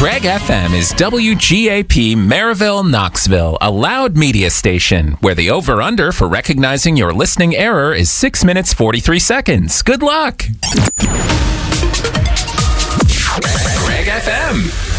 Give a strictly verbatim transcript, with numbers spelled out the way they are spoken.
Greg F M is W G A P Maryville, Knoxville, a loud media station where the over-under for recognizing your listening error is six minutes forty-three seconds. Good luck. Greg F M.